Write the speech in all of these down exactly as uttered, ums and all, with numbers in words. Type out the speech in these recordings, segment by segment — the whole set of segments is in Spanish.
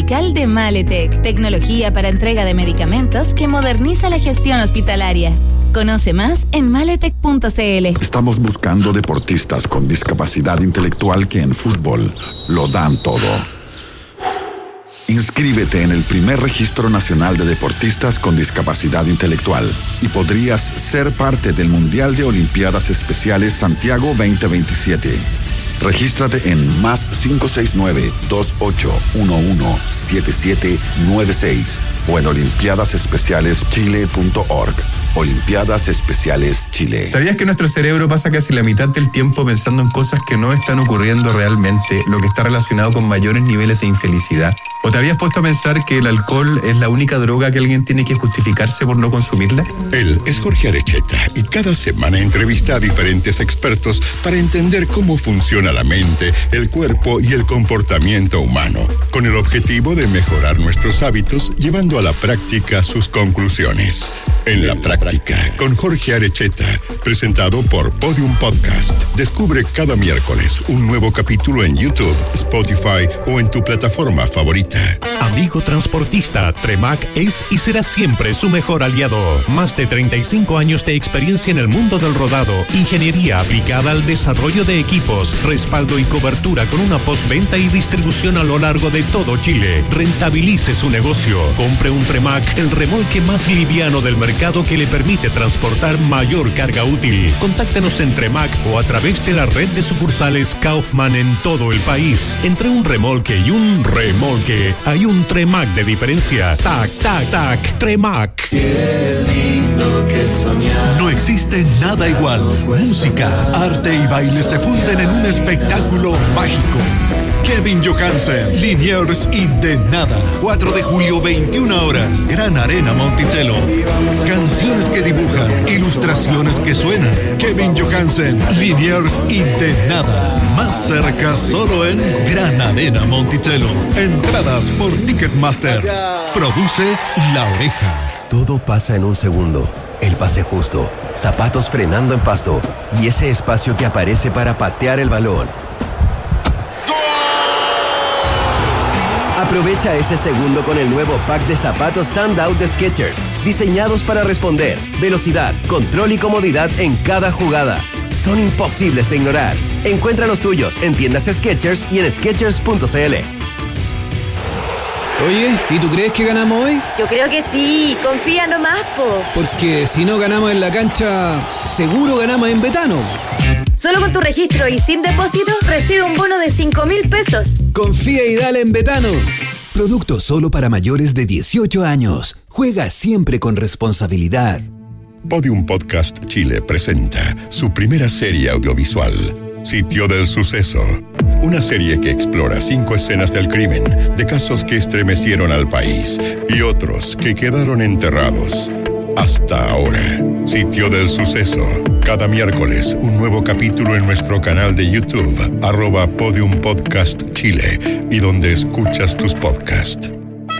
Medical de Maletec. Tecnología para entrega de medicamentos que moderniza la gestión hospitalaria. Conoce más en maletec punto c l. Estamos buscando deportistas con discapacidad intelectual que en fútbol lo dan todo. Inscríbete en el primer Registro Nacional de Deportistas con Discapacidad Intelectual y podrías ser parte del Mundial de Olimpiadas Especiales Santiago veinte veintisiete. Regístrate en más cinco seis nueve, dos ocho uno uno, siete siete nueve seis o en olimpiadas especiales chile punto org. Olimpiadas Especiales Chile. ¿Sabías que nuestro cerebro pasa casi la mitad del tiempo pensando en cosas que no están ocurriendo realmente, lo que está relacionado con mayores niveles de infelicidad? ¿O te habías puesto a pensar que el alcohol es la única droga que alguien tiene que justificarse por no consumirla? Él es Jorge Arecheta y cada semana entrevista a diferentes expertos para entender cómo funciona la mente, el cuerpo y el comportamiento humano, con el objetivo de mejorar nuestros hábitos, llevando a la práctica sus conclusiones. En la práctica, con Jorge Arecheta, presentado por Podium Podcast. Descubre cada miércoles un nuevo capítulo en YouTube, Spotify o en tu plataforma favorita. Amigo transportista, Tremac es y será siempre su mejor aliado. Más de treinta y cinco años de experiencia en el mundo del rodado, ingeniería aplicada al desarrollo de equipos, respaldo y cobertura con una postventa y distribución a lo largo de todo Chile. Rentabilice su negocio. Compre un Tremac, el remolque más liviano del mercado que le permite transportar mayor carga útil. Contáctenos en Tremac o a través de la red de sucursales Kaufman en todo el país. Entre un remolque y un remolque hay un Tremac de diferencia. Tac, tac, tac, Tremac. Qué lindo que soñar. No existe nada igual. Música, arte y baile se funden en un espectáculo mágico. Kevin Johansen, Liniers y De Nada. cuatro de julio, veintiuna horas. Gran Arena Monticello. Canciones que dibujan, ilustraciones que suenan. Kevin Johansen, Liniers y De Nada. Más cerca solo en Gran Arena Monticello. Entradas por Ticketmaster. Produce La Oreja. Todo pasa en un segundo. El pase justo, zapatos frenando en pasto y ese espacio que aparece para patear el balón. Aprovecha ese segundo con el nuevo pack de zapatos Standout de Skechers, diseñados para responder, velocidad, control y comodidad en cada jugada. Son imposibles de ignorar. Encuentra los tuyos en tiendas Skechers y en skechers punto c l. Oye, ¿y tú crees que ganamos hoy? Yo creo que sí, confía nomás, po. Porque si no ganamos en la cancha, seguro ganamos en Betano. Solo con tu registro y sin depósito, recibe un bono de cinco mil pesos. Confía y dale en Betano. Producto solo para mayores de dieciocho años. Juega siempre con responsabilidad. Podium Podcast Chile presenta su primera serie audiovisual, Sitio del Suceso. Una serie que explora cinco escenas del crimen, de casos que estremecieron al país y otros que quedaron enterrados. Hasta ahora, Sitio del Suceso. Cada miércoles, un nuevo capítulo en nuestro canal de YouTube, arroba Podium Podcast Chile, y donde escuchas tus podcasts.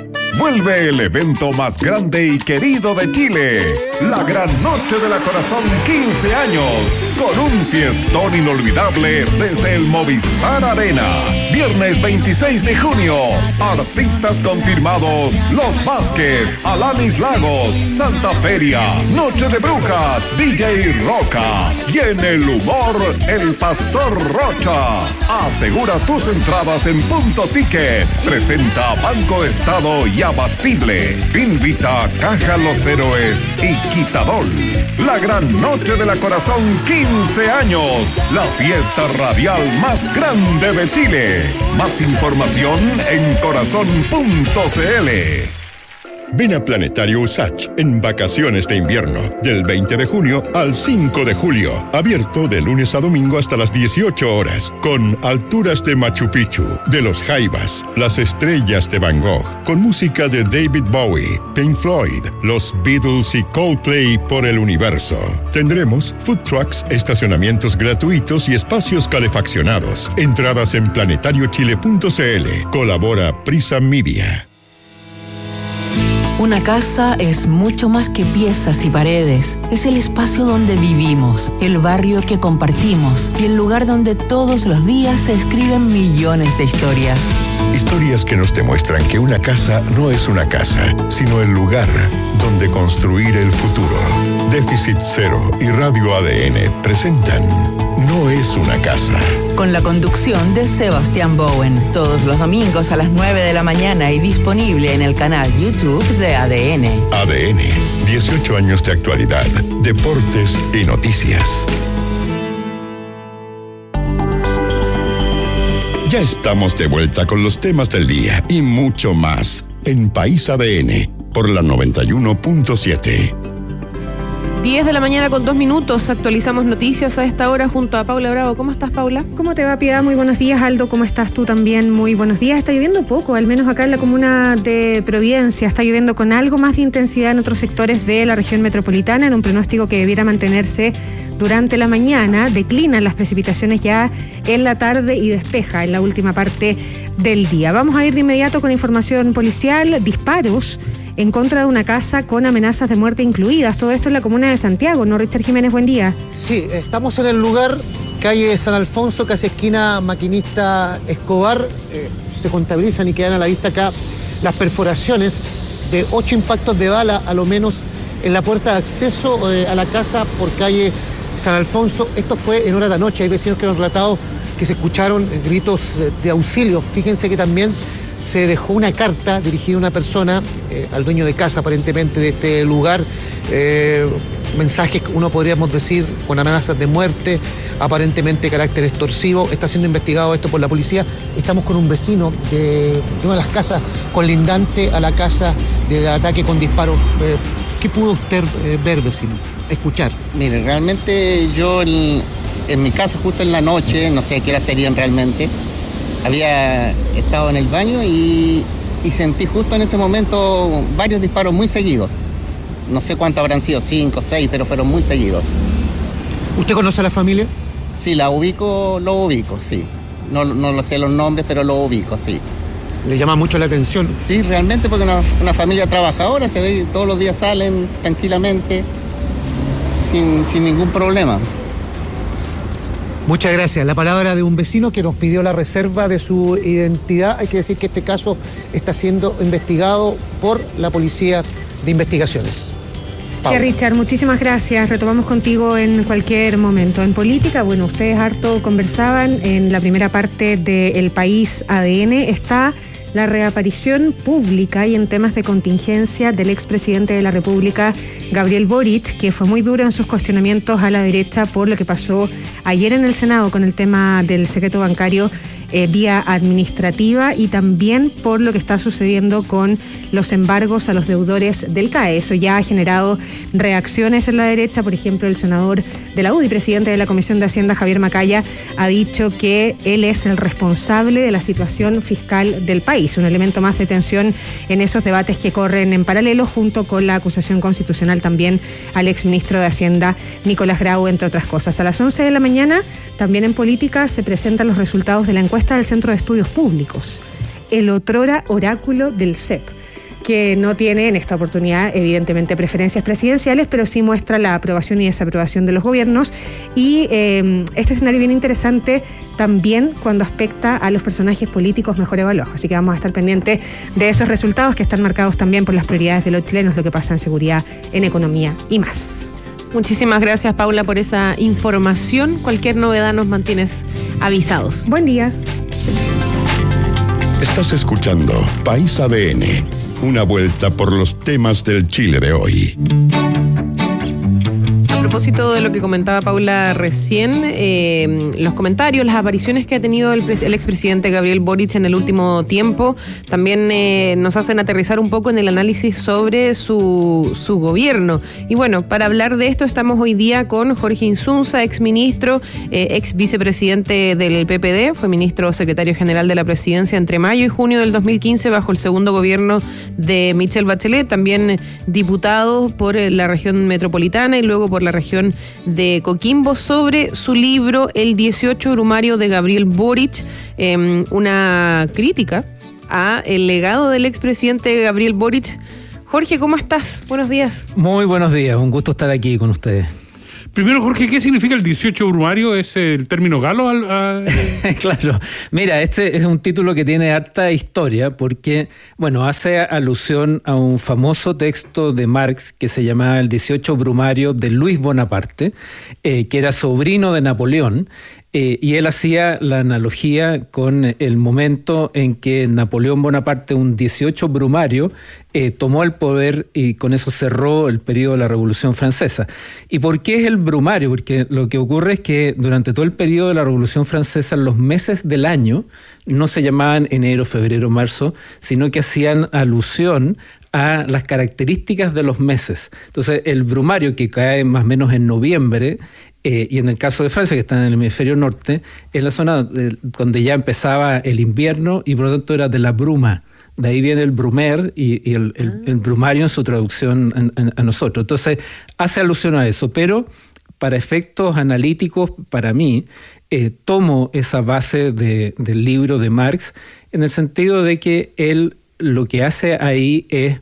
Vuelve el evento más grande y querido de Chile, la Gran Noche de la Corazón quince años, con un fiestón inolvidable desde el Movistar Arena. Viernes veintiséis de junio, artistas confirmados, Los Vázquez, Alanis Lagos, Santa Feria, Noche de Brujas, D J Roca y en el humor, el Pastor Rocha. Asegura tus entradas en Punto Ticket. Presenta Banco Estado y Abastible. Invita Caja Los Héroes y Quitadol. La Gran Noche de la Corazón quince años. La fiesta radial más grande de Chile. Más información en corazón punto c l. Ven a Planetario Usach en vacaciones de invierno, del veinte de junio al cinco de julio. Abierto de lunes a domingo hasta las dieciocho horas, con alturas de Machu Picchu, de los Jaivas, las estrellas de Van Gogh, con música de David Bowie, Pink Floyd, los Beatles y Coldplay por el universo. Tendremos food trucks, estacionamientos gratuitos y espacios calefaccionados. Entradas en planetariochile punto c l. Colabora Prisa Media. Una casa es mucho más que piezas y paredes. Es el espacio donde vivimos, el barrio que compartimos y el lugar donde todos los días se escriben millones de historias. Historias que nos demuestran que una casa no es una casa, sino el lugar donde construir el futuro. Déficit Cero y Radio A D N presentan No es una casa. Con la conducción de Sebastián Bowen, todos los domingos a las nueve de la mañana y disponible en el canal YouTube de A D N. A D N, dieciocho años de actualidad, deportes y noticias. Ya estamos de vuelta con los temas del día y mucho más en País A D N por la noventa y uno punto siete. diez de la mañana con dos minutos, actualizamos noticias a esta hora junto a Paula Bravo. ¿Cómo estás, Paula? ¿Cómo te va, Piedad? Muy buenos días, Aldo. ¿Cómo estás tú también? Muy buenos días. Está lloviendo poco, al menos acá en la comuna de Providencia. Está lloviendo con algo más de intensidad en otros sectores de la región metropolitana, en un pronóstico que debiera mantenerse durante la mañana. Declinan las precipitaciones ya en la tarde y despeja en la última parte del día. Vamos a ir de inmediato con información policial. Disparos en contra de una casa con amenazas de muerte incluidas. Todo esto en la comuna de Santiago, ¿no, Richard Jiménez? Buen día. Sí, estamos en el lugar, calle San Alfonso, casi esquina Maquinista Escobar. Eh, se contabilizan y quedan a la vista acá las perforaciones de ocho impactos de bala, a lo menos, en la puerta de acceso eh, a la casa por calle San Alfonso. Esto fue en horas de la noche. Hay vecinos que nos han relatado que se escucharon gritos de, de auxilio. Fíjense que también se dejó una carta dirigida a una persona, eh, al dueño de casa aparentemente de este lugar, eh, mensajes, uno podríamos decir, con amenazas de muerte, aparentemente de carácter extorsivo. Está siendo investigado esto por la policía. Estamos con un vecino de, de una de las casas colindante a la casa del ataque con disparo. Eh, ¿Qué pudo usted eh, ver, vecino? Escuchar. Mire, realmente yo en, en mi casa justo en la noche, no sé qué hora serían realmente, había estado en el baño y, y sentí justo en ese momento varios disparos muy seguidos. No sé cuántos habrán sido, cinco, seis, pero fueron muy seguidos. ¿Usted conoce a la familia? Sí, la ubico, lo ubico, sí. No, no lo sé los nombres, pero lo ubico, sí. ¿Le llama mucho la atención? Sí, realmente, porque una, una familia trabajadora, se ve que todos los días salen tranquilamente, sin, sin ningún problema. Muchas gracias. La palabra de un vecino que nos pidió la reserva de su identidad. Hay que decir que este caso está siendo investigado por la Policía de Investigaciones. Ya, Richard, muchísimas gracias. Retomamos contigo en cualquier momento. En política, bueno, ustedes harto conversaban en la primera parte de El País A D N. Está la reaparición pública y en temas de contingencia del expresidente de la República, Gabriel Boric, que fue muy duro en sus cuestionamientos a la derecha por lo que pasó ayer en el Senado con el tema del secreto bancario eh, vía administrativa y también por lo que está sucediendo con los embargos a los deudores del C A E. Eso ya ha generado reacciones en la derecha. Por ejemplo, el senador de la U D I, presidente de la Comisión de Hacienda, Javier Macaya, ha dicho que él es el responsable de la situación fiscal del país. Un elemento más de tensión en esos debates que corren en paralelo, junto con la acusación constitucional también al exministro de Hacienda, Nicolás Grau, entre otras cosas. A las once de la mañana, también en política, se presentan los resultados de la encuesta del Centro de Estudios Públicos, el otrora oráculo del C E P, que no tiene en esta oportunidad evidentemente preferencias presidenciales, pero sí muestra la aprobación y desaprobación de los gobiernos. Y eh, este escenario bien interesante también cuando aspecta a los personajes políticos mejor evaluados. Así que vamos a estar pendientes de esos resultados que están marcados también por las prioridades de los chilenos, lo que pasa en seguridad, en economía y más. Muchísimas gracias, Paula, por esa información. Cualquier novedad nos mantienes avisados. Buen día. Estás escuchando País A D N, una vuelta por los temas del Chile de hoy. A propósito de lo que comentaba Paula recién, eh, los comentarios, las apariciones que ha tenido el, el expresidente Gabriel Boric en el último tiempo, también eh, nos hacen aterrizar un poco en el análisis sobre su, su gobierno. Y bueno, para hablar de esto estamos hoy día con Jorge Insunza, exministro, eh, ex vicepresidente del P P D, fue ministro secretario general de la presidencia entre mayo y junio del dos mil quince bajo el segundo gobierno de Michelle Bachelet, también diputado por la región metropolitana y luego por la región de Coquimbo, sobre su libro El dieciocho Brumario de Gabriel Boric, eh, una crítica a el legado del expresidente Gabriel Boric Jorge, ¿cómo estás? Buenos días. Muy buenos días, un gusto estar aquí con ustedes. Primero, Jorge, ¿qué significa el dieciocho brumario? ¿Es el término galo? Al, al... Claro, mira, este es un título que tiene harta historia porque, bueno, hace alusión a un famoso texto de Marx que se llamaba el dieciocho brumario de Luis Bonaparte, eh, que era sobrino de Napoleón. Eh, y él hacía la analogía con el momento en que Napoleón Bonaparte, un dieciocho brumario, eh, tomó el poder y con eso cerró el periodo de la Revolución Francesa. ¿Y por qué es el brumario? Porque lo que ocurre es que durante todo el periodo de la Revolución Francesa, los meses del año no se llamaban enero, febrero, marzo, sino que hacían alusión a las características de los meses. Entonces, el brumario, que cae más o menos en noviembre, Eh, y en el caso de Francia, que está en el hemisferio norte, es la zona de, donde ya empezaba el invierno y por lo tanto era de la bruma. De ahí viene el brumer y, y el, el, el brumario en su traducción en, en, a nosotros. Entonces, hace alusión a eso, pero para efectos analíticos, para mí, eh, tomo esa base de, del libro de Marx en el sentido de que él lo que hace ahí es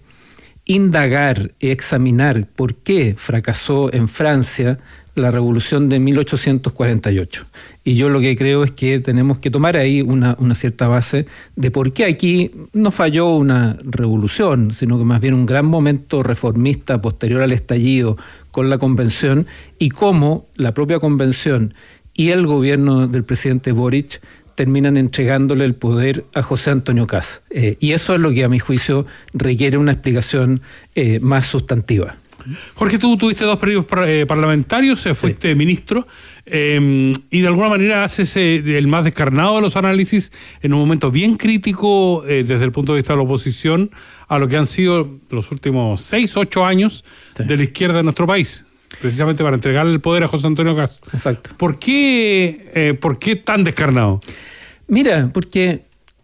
indagar, examinar por qué fracasó en Francia la revolución de mil ochocientos cuarenta y ocho. Y yo lo que creo es que tenemos que tomar ahí una, una cierta base de por qué aquí no falló una revolución, sino que más bien un gran momento reformista posterior al estallido con la convención y cómo la propia convención y el gobierno del presidente Boric terminan entregándole el poder a José Antonio Kast. Eh, y eso es lo que a mi juicio requiere una explicación eh, más sustantiva. Jorge, tú tuviste dos periodos eh, parlamentarios, eh, fuiste sí. ministro, eh, y de alguna manera haces eh, el más descarnado de los análisis en un momento bien crítico eh, desde el punto de vista de la oposición a lo que han sido los últimos seis, ocho años sí. de la izquierda en nuestro país, precisamente para entregarle el poder a José Antonio Kast. Exacto. ¿Por qué, eh, ¿por qué tan descarnado? Mira, porque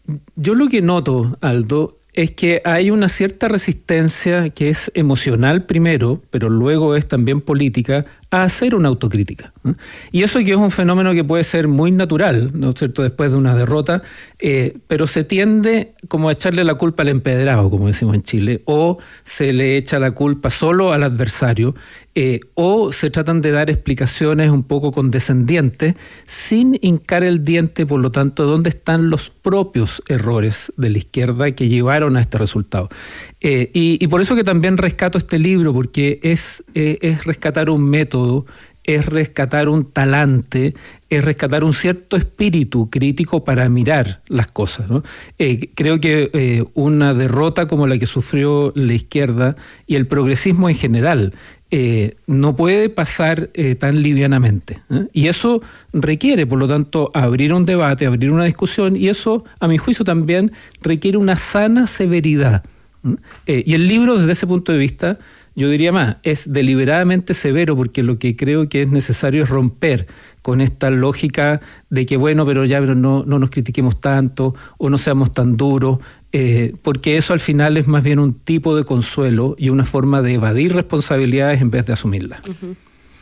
yo lo que noto, Aldo, es que hay una cierta resistencia que es emocional primero, pero luego es también política, a hacer una autocrítica, ¿no? Y eso que es un fenómeno que puede ser muy natural, ¿no es cierto?, después de una derrota, eh, pero se tiende como a echarle la culpa al empedrado, como decimos en Chile, o se le echa la culpa solo al adversario, eh, o se tratan de dar explicaciones un poco condescendientes, sin hincar el diente, por lo tanto, dónde están los propios errores de la izquierda que llevaron a este resultado. Eh, y, y por eso que también rescato este libro, porque es, eh, es rescatar un método, es rescatar un talante, es rescatar un cierto espíritu crítico para mirar las cosas, ¿no? Eh, creo que eh, una derrota como la que sufrió la izquierda y el progresismo en general eh, no puede pasar eh, tan livianamente, ¿eh? Y eso requiere, por lo tanto, abrir un debate, abrir una discusión, y eso, a mi juicio, también requiere una sana severidad. Eh, y el libro, desde ese punto de vista, yo diría más, es deliberadamente severo, porque lo que creo que es necesario es romper con esta lógica de que, bueno, pero ya pero no, no nos critiquemos tanto o no seamos tan duros, eh, porque eso al final es más bien un tipo de consuelo y una forma de evadir responsabilidades en vez de asumirlas. Uh-huh.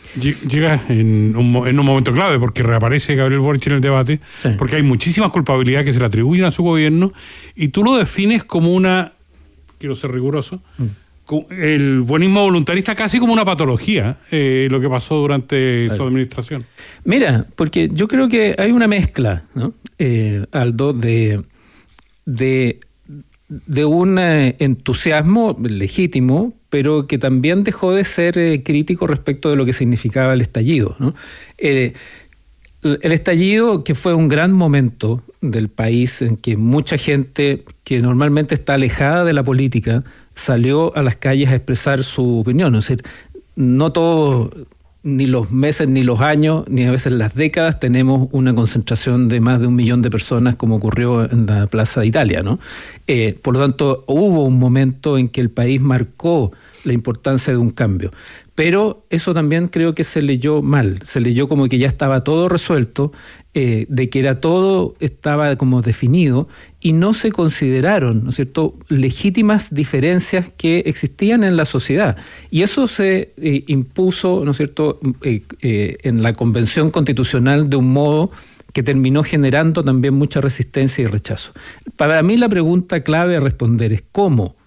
Llega en un, en un momento clave, porque reaparece Gabriel Boric en el debate, sí. porque hay muchísimas culpabilidades que se le atribuyen a su gobierno, y tú lo defines como una, quiero ser riguroso, mm. el buenismo voluntarista casi como una patología, eh, lo que pasó durante claro. su administración. Mira, porque yo creo que hay una mezcla, ¿no? eh, Aldo, de, de, de un eh, entusiasmo legítimo, pero que también dejó de ser eh, crítico respecto de lo que significaba el estallido, ¿no? Eh, el estallido, que fue un gran momento del país en que mucha gente que normalmente está alejada de la política salió a las calles a expresar su opinión. Es decir, no todos, ni los meses, ni los años, ni a veces las décadas, tenemos una concentración de más de un millón de personas como ocurrió en la Plaza de Italia, ¿no? Eh, por lo tanto, hubo un momento en que el país marcó la importancia de un cambio. Pero eso también creo que se leyó mal, se leyó como que ya estaba todo resuelto, eh, de que era todo estaba como definido y no se consideraron, ¿no es cierto?, legítimas diferencias que existían en la sociedad. Y eso se eh, impuso, ¿no es cierto?, eh, eh, en la Convención Constitucional de un modo que terminó generando también mucha resistencia y rechazo. Para mí la pregunta clave a responder es ¿cómo?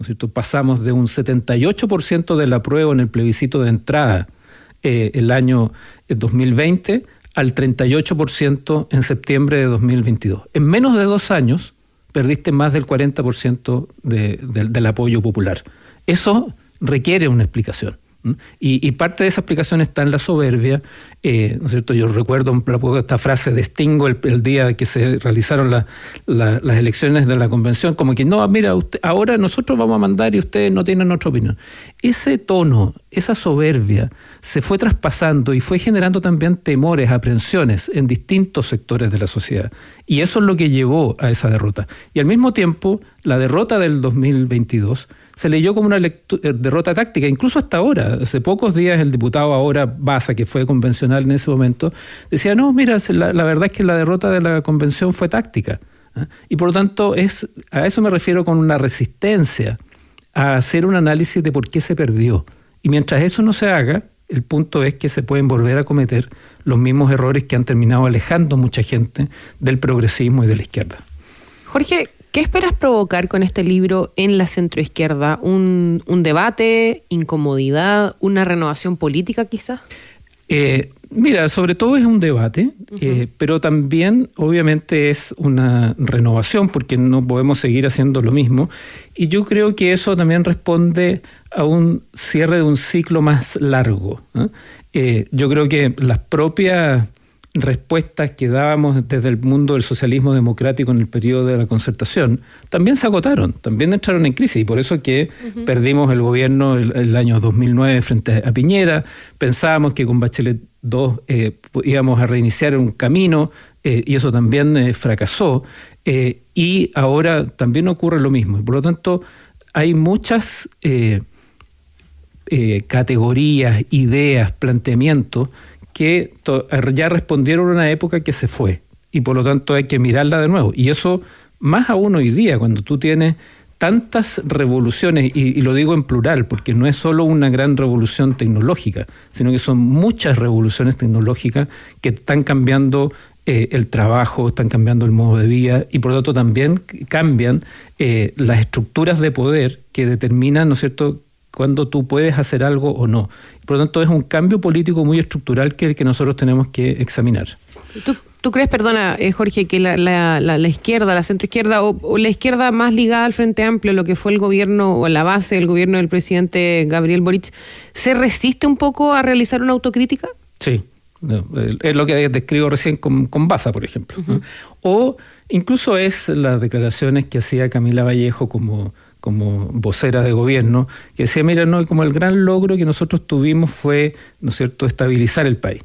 ¿no es cierto? Pasamos de un setenta y ocho por ciento del apruebo en el plebiscito de entrada eh, el año dos mil veinte al treinta y ocho por ciento en septiembre de dos mil veintidós. En menos de dos años perdiste más del cuarenta por ciento de, de, del apoyo popular. Eso requiere una explicación. Y, y parte de esa explicación está en la soberbia, eh, ¿no es cierto? Yo recuerdo un poco esta frase de Stingo el, el día que se realizaron la, la, las elecciones de la convención, como que no, mira, usted, ahora nosotros vamos a mandar y ustedes no tienen otra opinión. Ese tono, esa soberbia se fue traspasando y fue generando también temores, aprensiones en distintos sectores de la sociedad. Y eso es lo que llevó a esa derrota. Y al mismo tiempo, la derrota del dos mil veintidós se leyó como una lectura, derrota táctica, incluso hasta ahora. Hace pocos días el diputado ahora Baza, que fue convencional en ese momento, decía, no, mira, la, la verdad es que la derrota de la convención fue táctica. ¿eh? Y por lo tanto, es, a eso me refiero con una resistencia a hacer un análisis de por qué se perdió. Y mientras eso no se haga, el punto es que se pueden volver a cometer los mismos errores que han terminado alejando a mucha gente del progresismo y de la izquierda. Jorge, ¿qué esperas provocar con este libro en la centroizquierda? ¿Un, un debate, incomodidad, una renovación política quizás? Eh, mira, sobre todo es un debate, uh-huh. eh, pero también obviamente es una renovación porque no podemos seguir haciendo lo mismo. Y yo creo que eso también responde a un cierre de un ciclo más largo. ¿eh? Eh, yo creo que las propias respuestas que dábamos desde el mundo del socialismo democrático en el periodo de la concertación también se agotaron, también entraron en crisis y por eso que uh-huh. perdimos el gobierno el, el año dos mil nueve frente a Piñera. Pensábamos que con Bachelet dos eh, íbamos a reiniciar un camino eh, y eso también eh, fracasó eh, y ahora también ocurre lo mismo y por lo tanto hay muchas eh, eh, categorías, ideas, planteamientos que ya respondieron a una época que se fue y por lo tanto hay que mirarla de nuevo. Y eso más aún hoy día, cuando tú tienes tantas revoluciones, y, y lo digo en plural, porque no es solo una gran revolución tecnológica, sino que son muchas revoluciones tecnológicas que están cambiando eh, el trabajo, están cambiando el modo de vida y por lo tanto también cambian eh, las estructuras de poder que determinan, ¿no es cierto?, cuando tú puedes hacer algo o no. Por lo tanto, es un cambio político muy estructural que, que nosotros tenemos que examinar. ¿Tú, tú crees, perdona, eh, Jorge, que la, la, la, la izquierda, la centroizquierda o, o la izquierda más ligada al Frente Amplio, lo que fue el gobierno o la base del gobierno del presidente Gabriel Boric, se resiste un poco a realizar una autocrítica? Sí. No, es lo que describo recién con, con Baza, por ejemplo. Uh-huh. ¿no? O incluso es las declaraciones que hacía Camila Vallejo como... como vocera de gobierno, que decía, mira, no, como el gran logro que nosotros tuvimos fue, ¿no es cierto?, estabilizar el país.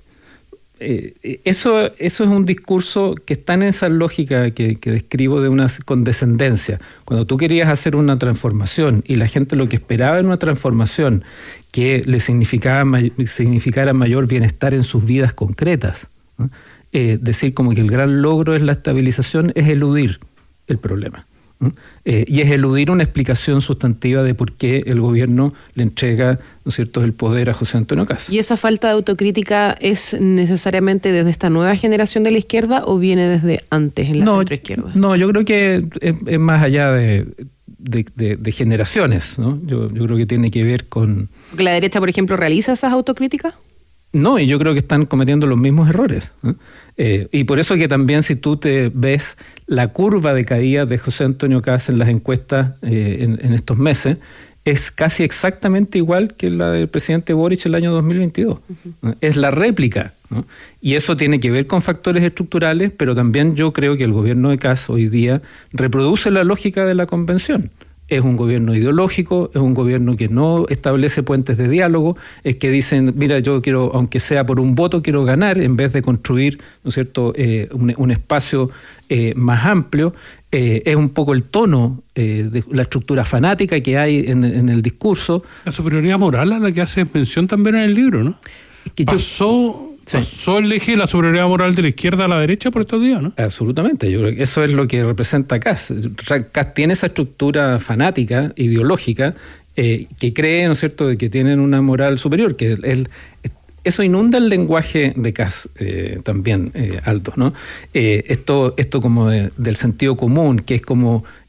Eh, eso, eso es un discurso que está en esa lógica que, que describo de una condescendencia. Cuando tú querías hacer una transformación y la gente lo que esperaba en una transformación que le significaba, significara mayor bienestar en sus vidas concretas, ¿no? eh, decir como que el gran logro es la estabilización, es eludir el problema. ¿Mm? Eh, y es eludir una explicación sustantiva de por qué el gobierno le entrega, ¿no es cierto?, el poder a José Antonio Kast. ¿Y esa falta de autocrítica es necesariamente desde esta nueva generación de la izquierda o viene desde antes en la no, centroizquierda? No, yo creo que es, es más allá de, de, de, de generaciones, ¿no? Yo, yo creo que tiene que ver con... ¿Porque la derecha, por ejemplo, realiza esas autocríticas? No, y yo creo que están cometiendo los mismos errores. ¿eh? Eh, y por eso que también si tú te ves la curva de caída de José Antonio Kast en las encuestas eh, en, en estos meses, es casi exactamente igual que la del presidente Boric el año dos mil veintidós. Uh-huh. ¿eh? Es la réplica, ¿no? Y eso tiene que ver con factores estructurales, pero también yo creo que el gobierno de Kast hoy día reproduce la lógica de la convención. Es un gobierno ideológico, es un gobierno que no establece puentes de diálogo, es que dicen, mira, yo quiero, aunque sea por un voto, quiero ganar, en vez de construir, ¿no es cierto?, eh, un, un espacio eh, más amplio. Eh, es un poco el tono eh, de la estructura fanática que hay en, en el discurso. La superioridad moral a la que hace mención también en el libro, ¿no? Que Pasó... Sí. ¿Pasó el eje de la superioridad moral de la izquierda a la derecha por estos días, no? Absolutamente, yo creo que eso es lo que representa Kast. Kast tiene esa estructura fanática, ideológica, eh, que cree, ¿no es cierto?, de que tienen una moral superior, que el, eso inunda el lenguaje de Kast eh, también, eh, Aldo, ¿no? Eh, esto, esto como de, del sentido común, que es como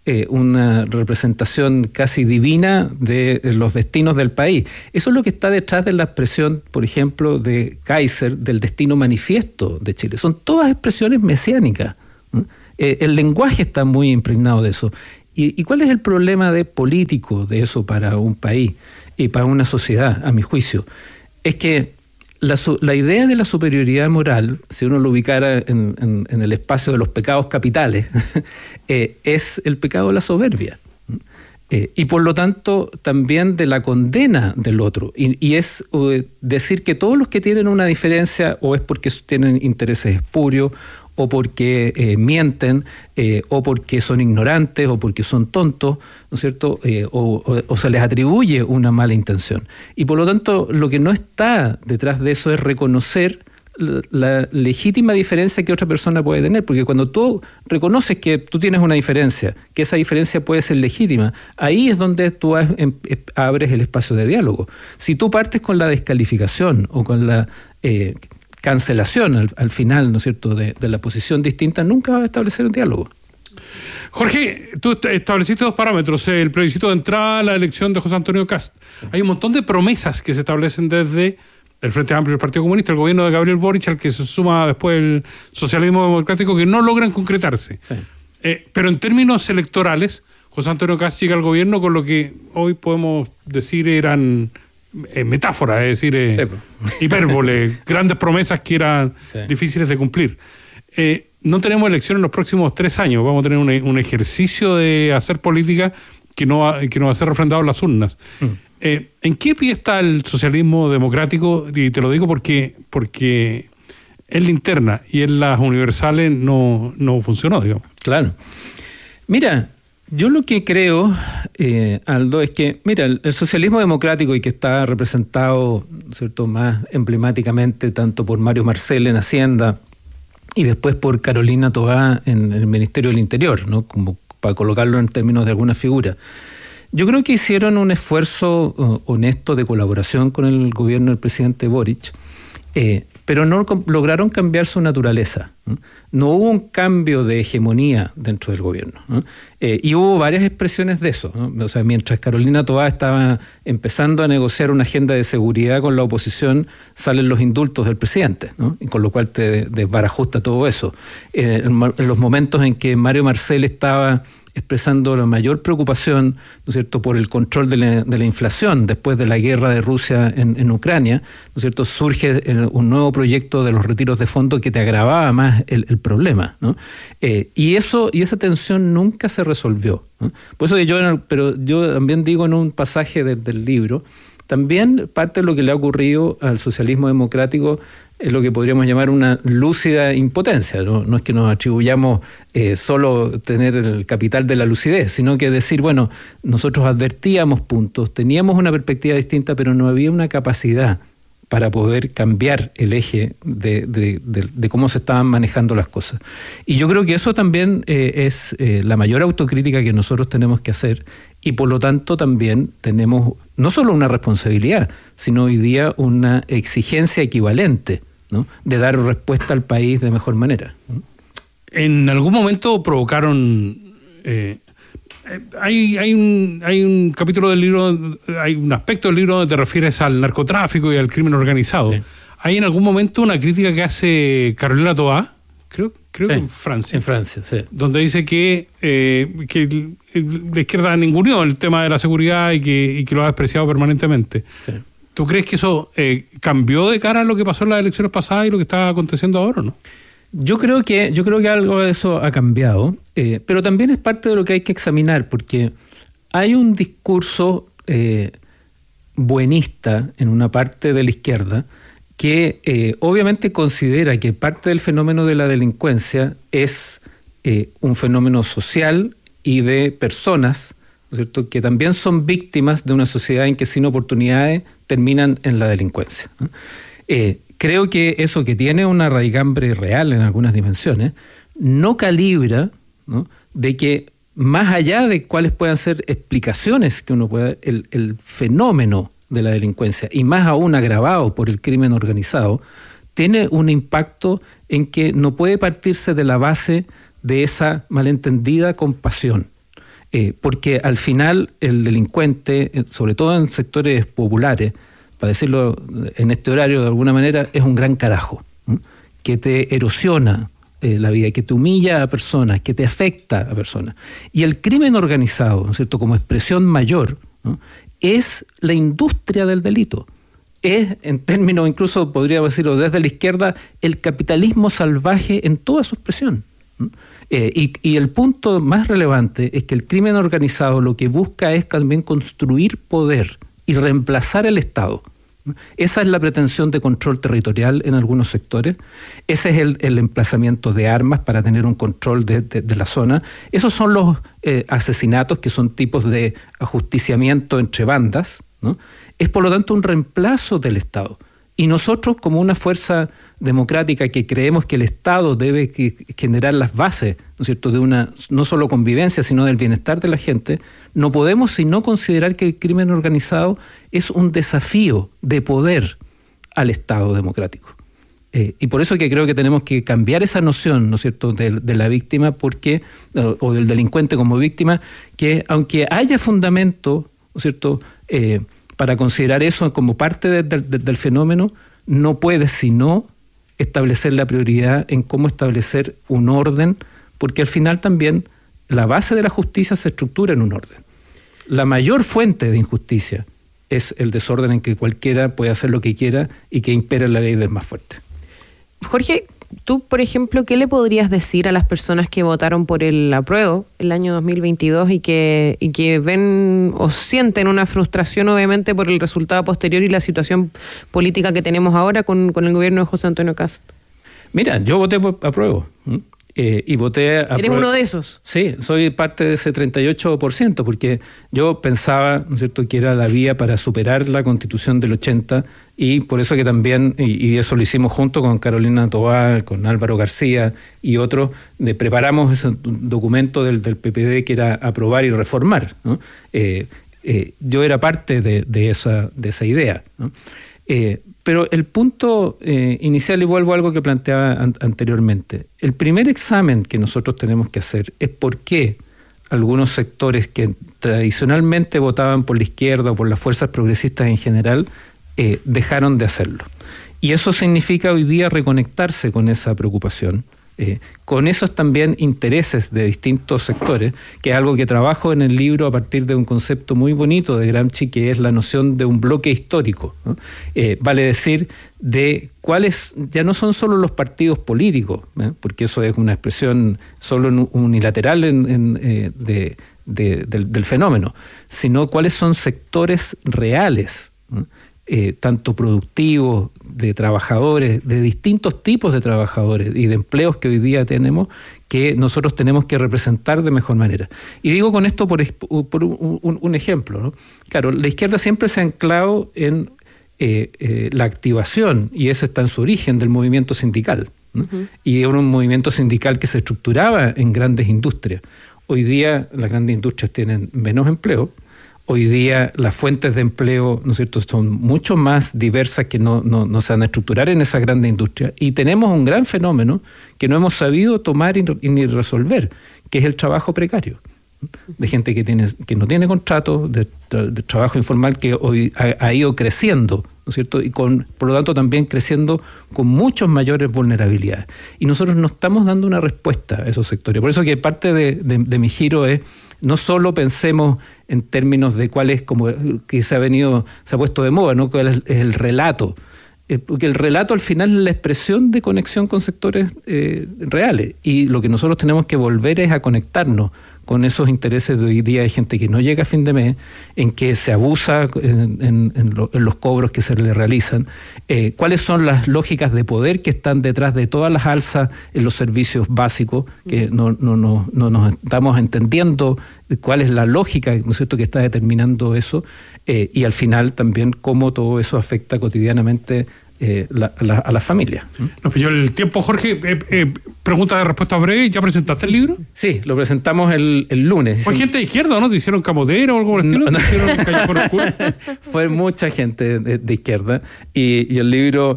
eh, una representación casi divina de los destinos del país. Eso es lo que está detrás de la expresión, por ejemplo, de Kaiser, del destino manifiesto de Chile. Son todas expresiones mesiánicas. Eh, el lenguaje está muy impregnado de eso. ¿Y, ¿Y cuál es el problema de político de eso para un país y para una sociedad, a mi juicio? Es que La, la idea de la superioridad moral, si uno lo ubicara en, en, en el espacio de los pecados capitales, eh, es el pecado de la soberbia. Eh, y por lo tanto también de la condena del otro. Y, y es uh, decir que todos los que tienen una diferencia o es porque tienen intereses espurios, o porque eh, mienten, eh, o porque son ignorantes, o porque son tontos, ¿no es cierto? Eh, o, o, o se les atribuye una mala intención. Y por lo tanto, lo que no está detrás de eso es reconocer la, la legítima diferencia que otra persona puede tener, porque cuando tú reconoces que tú tienes una diferencia, que esa diferencia puede ser legítima, ahí es donde tú abres el espacio de diálogo. Si tú partes con la descalificación o con la Eh, cancelación al, al final, ¿no es cierto?, de, de la posición distinta, nunca va a establecer un diálogo. Jorge, tú estableciste dos parámetros, el plebiscito de entrada, la elección de José Antonio Kast. Hay un montón de promesas que se establecen desde el Frente Amplio del Partido Comunista, el gobierno de Gabriel Boric, al que se suma después el socialismo democrático, que no logran concretarse. Sí. Eh, pero en términos electorales, José Antonio Kast llega al gobierno con lo que hoy podemos decir eran Eh, metáfora, es decir, eh, sí. hipérbole, grandes promesas que eran sí. difíciles de cumplir. Eh, no tenemos elección en los próximos tres años, vamos a tener un, un ejercicio de hacer política que no va, que no va a ser refrendado en las urnas. Mm. Eh, ¿En qué pie está el socialismo democrático? Y te lo digo porque, porque en la interna y en las universales no, no funcionó, digamos. Claro. Mira, yo lo que creo, eh, Aldo, es que, mira, el, el socialismo democrático y que está representado, ¿cierto?, más emblemáticamente tanto por Mario Marcel en Hacienda y después por Carolina Toá en, en el Ministerio del Interior, ¿no?, como para colocarlo en términos de alguna figura. Yo creo que hicieron un esfuerzo uh, honesto de colaboración con el gobierno del presidente Boric, eh, pero no com- lograron cambiar su naturaleza. ¿no? no hubo un cambio de hegemonía dentro del gobierno. ¿no? Eh, y hubo varias expresiones de eso. ¿no? O sea, mientras Carolina Toá estaba empezando a negociar una agenda de seguridad con la oposición, salen los indultos del presidente, ¿no? y con lo cual te desbarajusta todo eso. Eh, en, en los momentos en que Mario Marcel estaba expresando la mayor preocupación, ¿no es cierto?, por el control de la, de la inflación después de la guerra de Rusia en, en Ucrania, ¿no es cierto?, surge un nuevo proyecto de los retiros de fondos que te agravaba más el, el problema, ¿no? Eh, y eso y esa tensión nunca se resolvió, ¿no? Por eso que yo, pero yo también digo en un pasaje de, del libro, también parte de lo que le ha ocurrido al socialismo democrático es lo que podríamos llamar una lúcida impotencia. No, no es que nos atribuyamos eh, solo tener el capital de la lucidez, sino que decir, bueno, nosotros advertíamos puntos, teníamos una perspectiva distinta, pero no había una capacidad para poder cambiar el eje de, de, de, de cómo se estaban manejando las cosas. Y yo creo que eso también eh, es eh, la mayor autocrítica que nosotros tenemos que hacer, y por lo tanto también tenemos no solo una responsabilidad, sino hoy día una exigencia equivalente, ¿no?, de dar respuesta al país de mejor manera. En algún momento provocaron... Eh, hay, hay, un, hay un capítulo del libro, hay un aspecto del libro donde te refieres al narcotráfico y al crimen organizado. Sí. Hay en algún momento una crítica que hace Carolina Toá, creo, creo sí, que en Francia. En Francia, sí. Donde dice que, eh, que la izquierda ninguneó el tema de la seguridad y que, y que lo ha despreciado permanentemente. Sí. ¿Tú crees que eso eh, cambió de cara a lo que pasó en las elecciones pasadas y lo que está aconteciendo ahora o no? Yo creo que, yo creo que algo de eso ha cambiado, eh, pero también es parte de lo que hay que examinar, porque hay un discurso eh, buenista en una parte de la izquierda que eh, obviamente considera que parte del fenómeno de la delincuencia es eh, un fenómeno social y de personas, ¿no es cierto?, que también son víctimas de una sociedad en que sin oportunidades terminan en la delincuencia. ¿no? Eh, creo que eso, que tiene una raigambre real en algunas dimensiones, no calibra, ¿no?, de que más allá de cuáles puedan ser explicaciones que uno pueda, el, el fenómeno de la delincuencia, y más aún agravado por el crimen organizado, tiene un impacto en que no puede partirse de la base de esa malentendida compasión. Eh, porque al final el delincuente, sobre todo en sectores populares, para decirlo en este horario de alguna manera, es un gran carajo, ¿no? Que te erosiona eh, la vida, que te humilla a personas, que te afecta a personas. Y el crimen organizado, ¿no es cierto?, como expresión mayor, ¿no?, es la industria del delito. Es, en términos incluso podríamos decirlo desde la izquierda, el capitalismo salvaje en toda su expresión. Eh, y, y el punto más relevante es que el crimen organizado lo que busca es también construir poder y reemplazar el Estado. Esa es la pretensión de control territorial en algunos sectores. Ese es el, el emplazamiento de armas para tener un control de, de, de la zona. Esos son los eh, asesinatos, que son tipos de ajusticiamiento entre bandas, ¿no? Es por lo tanto un reemplazo del Estado. Y nosotros, como una fuerza democrática que creemos que el Estado debe generar las bases, ¿no es cierto?, de una no solo convivencia, sino del bienestar de la gente, no podemos sino considerar que el crimen organizado es un desafío de poder al Estado democrático. Eh, y por eso que creo que tenemos que cambiar esa noción, ¿no es cierto?, de, de la víctima, porque o, o del delincuente como víctima, que aunque haya fundamento, ¿no es cierto?, eh, para considerar eso como parte de, de, de, del fenómeno, no puede sino establecer la prioridad en cómo establecer un orden, porque al final también la base de la justicia se estructura en un orden. La mayor fuente de injusticia es el desorden en que cualquiera puede hacer lo que quiera y que impera la ley del más fuerte. Jorge, tú, por ejemplo, ¿qué le podrías decir a las personas que votaron por el apruebo el año dos mil veintidós y que, y que ven o sienten una frustración, obviamente, por el resultado posterior y la situación política que tenemos ahora con, con el gobierno de José Antonio Kast? Mira, yo voté por apruebo. ¿Mm? Eh, y voté a ¿Eres uno de esos? Sí, soy parte de ese treinta y ocho por ciento, porque yo pensaba, ¿no es cierto?, que era la vía para superar la Constitución del ochenta, y por eso que también, y, y eso lo hicimos junto con Carolina Toá, con Álvaro García y otros, de, preparamos ese documento del, del P P D que era aprobar y reformar, ¿no? Eh, eh, yo era parte de, de, esa, de esa idea, ¿no? Eh, pero el punto eh, inicial, y vuelvo a algo que planteaba an- anteriormente, el primer examen que nosotros tenemos que hacer es por qué algunos sectores que tradicionalmente votaban por la izquierda o por las fuerzas progresistas en general eh, dejaron de hacerlo. Y eso significa hoy día reconectarse con esa preocupación, eh, con esos también intereses de distintos sectores, que es algo que trabajo en el libro a partir de un concepto muy bonito de Gramsci, que es la noción de un bloque histórico, ¿no? Eh, vale decir, de cuáles ya no son solo los partidos políticos, ¿eh? Porque eso es una expresión solo unilateral en, en, eh, de, de, del, del fenómeno, sino cuáles son sectores reales, ¿no? Eh, tanto productivos, de trabajadores, de distintos tipos de trabajadores y de empleos que hoy día tenemos, que nosotros tenemos que representar de mejor manera. Y digo con esto por, por un, un, un ejemplo, ¿no? Claro, la izquierda siempre se ha anclado en eh, eh, la activación, y ese está en su origen, del movimiento sindical, ¿no? Uh-huh. Y era un movimiento sindical que se estructuraba en grandes industrias. Hoy día las grandes industrias tienen menos empleo. Hoy día las fuentes de empleo, ¿no es cierto?, son mucho más diversas, que no, no, no se van a estructurar en esa grande industria. Y tenemos un gran fenómeno que no hemos sabido tomar y, y ni resolver, que es el trabajo precario, de gente que tiene que no tiene contrato, de, de trabajo informal que hoy ha, ha ido creciendo, ¿no es cierto?, y con, por lo tanto también creciendo con muchas mayores vulnerabilidades. Y nosotros no estamos dando una respuesta a esos sectores. Por eso que parte de, de, de mi giro es, no solo pensemos en términos de cuál es, como que se ha venido, se ha puesto de moda, ¿no?, cuál es el relato. Porque el relato al final es la expresión de conexión con sectores eh, reales, y lo que nosotros tenemos que volver es a conectarnos con esos intereses de hoy día. Hay gente que no llega a fin de mes, en que se abusa en, en, en, lo, en los cobros que se le realizan, eh, cuáles son las lógicas de poder que están detrás de todas las alzas en los servicios básicos, que no, no, no, no nos estamos entendiendo cuál es la lógica, ¿no es cierto?, que está determinando eso, eh, y al final también cómo todo eso afecta cotidianamente Eh, la, la, a las familias. Nos pilló el tiempo, Jorge. Eh, eh, pregunta de respuesta breve. ¿Ya presentaste el libro? Sí, lo presentamos el, el lunes. ¿Fue gente de izquierda, no? ¿Te hicieron camotera o algo por el estilo? No, no. ¿Te hicieron Callejón Oscuro? Fue mucha gente de, de izquierda, y, y el libro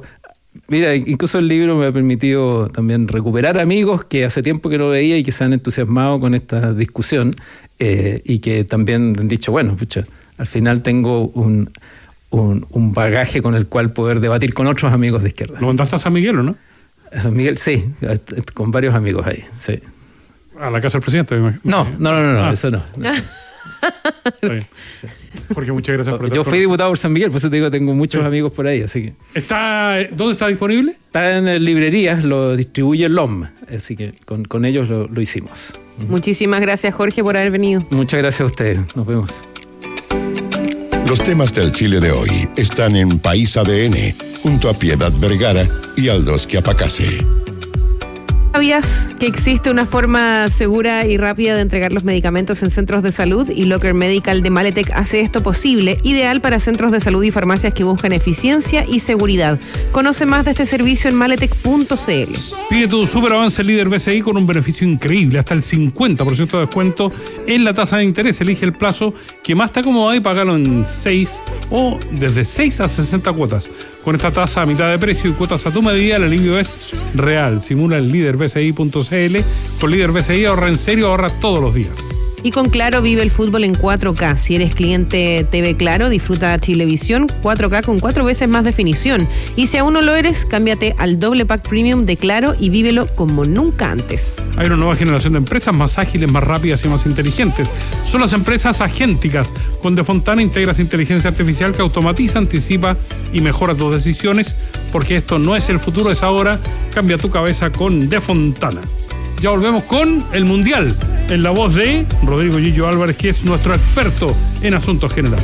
Mira, incluso el libro me ha permitido también recuperar amigos que hace tiempo que no veía y que se han entusiasmado con esta discusión eh, y que también han dicho, bueno, pucha, al final tengo un, un, un bagaje con el cual poder debatir con otros amigos de izquierda. ¿Lo mandaste a San Miguel o no? A San Miguel, sí, con varios amigos ahí, sí. ¿A la casa del presidente? Me imagino. No, no, no, no, no ah. eso no. no. Está bien. Jorge, muchas gracias por Yo fui diputado por San Miguel, por eso te digo, tengo muchos sí. amigos por ahí, así que... Está, ¿Dónde está disponible? Está en librerías, lo distribuye el L O M, así que con, con ellos lo, lo hicimos. Muchísimas gracias, Jorge, por haber venido. Muchas gracias a ustedes, nos vemos. Los temas del Chile de hoy están en País A D N, junto a Piedad Vergara y Aldos Quiapacase. ¿Sabías que existe una forma segura y rápida de entregar los medicamentos en centros de salud? Y Locker Medical de Maletec hace esto posible, ideal para centros de salud y farmacias que buscan eficiencia y seguridad. Conoce más de este servicio en maletec punto c l. Pide tu super avance líder B C I con un beneficio increíble, hasta el cincuenta por ciento de descuento en la tasa de interés. Elige el plazo que más te acomoda y págalo en seis o desde seis a sesenta cuotas. Con esta tasa a mitad de precio y cuotas a tu medida, el alivio es real. Simula el líder B C I punto c l. Con líder B C I ahorra en serio, ahorra todos los días. Y con Claro vive el fútbol en cuatro K. Si eres cliente T V Claro, disfruta Chilevisión cuatro K con cuatro veces más definición. Y si aún no lo eres, cámbiate al doble pack premium de Claro y vívelo como nunca antes. Hay una nueva generación de empresas más ágiles, más rápidas y más inteligentes. Son las empresas agénticas. Con De Fontana integras inteligencia artificial que automatiza, anticipa y mejora tus decisiones, porque esto no es el futuro, es ahora. Cambia tu cabeza con De Fontana. Ya volvemos con el Mundial, en la voz de Rodrigo Gillo Álvarez, que es nuestro experto en asuntos generales.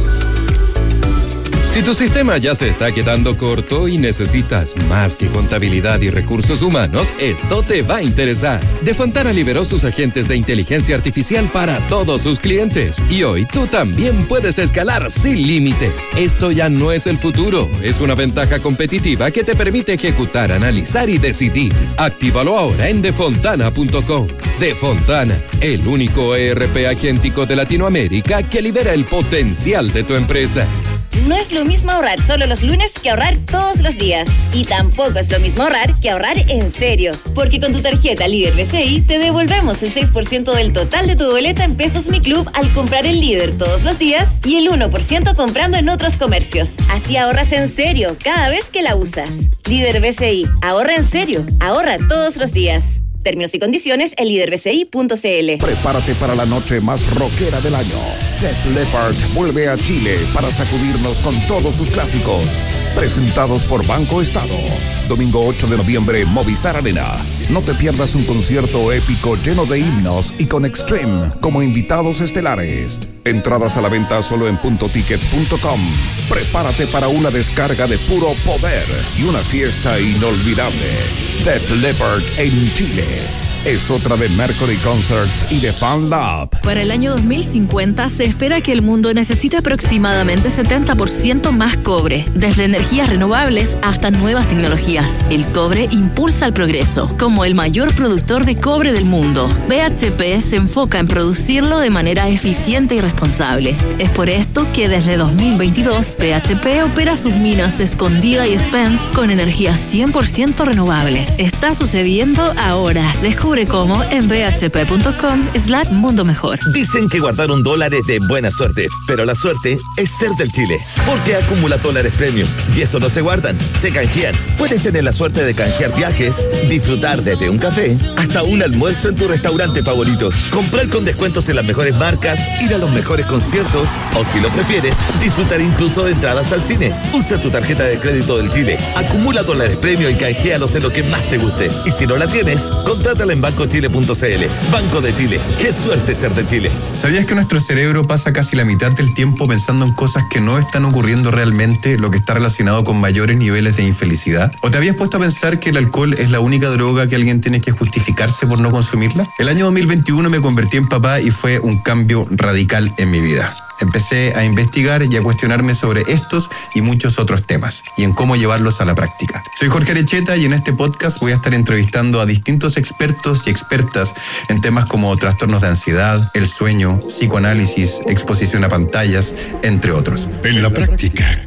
Si tu sistema ya se está quedando corto y necesitas más que contabilidad y recursos humanos, esto te va a interesar. De Fontana liberó sus agentes de inteligencia artificial para todos sus clientes. Y hoy tú también puedes escalar sin límites. Esto ya no es el futuro, es una ventaja competitiva que te permite ejecutar, analizar y decidir. Actívalo ahora en defontana punto com. De Fontana, el único E R P agéntico de Latinoamérica que libera el potencial de tu empresa. No es lo mismo ahorrar solo los lunes que ahorrar todos los días. Y tampoco es lo mismo ahorrar que ahorrar en serio. Porque con tu tarjeta Líder B C I te devolvemos el seis por ciento del total de tu boleta en Pesos Mi Club al comprar en Líder todos los días y el uno por ciento comprando en otros comercios. Así ahorras en serio cada vez que la usas. Líder B C I. Ahorra en serio. Ahorra todos los días. Términos y condiciones en líder b c i punto c l. Prepárate para la noche más rockera del año. Def Leppard vuelve a Chile para sacudirnos con todos sus clásicos. Presentados por Banco Estado. Domingo ocho de noviembre, Movistar Arena. No te pierdas un concierto épico lleno de himnos y con Extreme como invitados estelares. Entradas a la venta solo en punto ticket punto com. Prepárate para una descarga de puro poder y una fiesta inolvidable. Def Leppard en Chile. Es otra de Mercury Concerts y de Fan Lab. Para el año dos mil cincuenta se espera que el mundo necesite aproximadamente setenta por ciento más cobre, desde energías renovables hasta nuevas tecnologías. El cobre impulsa el progreso. Como el mayor productor de cobre del mundo, B H P se enfoca en producirlo de manera eficiente y responsable. Es por esto que desde dos mil veintidós B H P opera sus minas Escondida y Spence con energía cien por ciento renovable. Está sucediendo ahora. Descubre cómo en b h p punto com slash mundo mejor. Dicen que guardar un dólar es de buena suerte, pero la suerte es ser del Chile, porque acumula dólares premium y eso no se guardan, se canjean. Puedes tener la suerte de canjear viajes, disfrutar desde un café hasta un almuerzo en tu restaurante favorito, comprar con descuentos en las mejores marcas, ir a los mejores conciertos o, si lo prefieres, disfrutar incluso de entradas al cine. Usa tu tarjeta de crédito del Chile, acumula dólares premium y canjealos en lo que más te guste. Y si no la tienes, contrátala en banco chile punto c l. Banco de Chile. ¡Qué suerte ser de Chile! ¿Sabías que nuestro cerebro pasa casi la mitad del tiempo pensando en cosas que no están ocurriendo realmente, lo que está relacionado con mayores niveles de infelicidad? ¿O te habías puesto a pensar que el alcohol es la única droga que alguien tiene que justificarse por no consumirla? El año dos mil veintiuno me convertí en papá y fue un cambio radical en mi vida. Empecé a investigar y a cuestionarme sobre estos y muchos otros temas y en cómo llevarlos a la práctica. Soy Jorge Arecheta y en este podcast voy a estar entrevistando a distintos expertos y expertas en temas como trastornos de ansiedad, el sueño, psicoanálisis, exposición a pantallas, entre otros. En la práctica,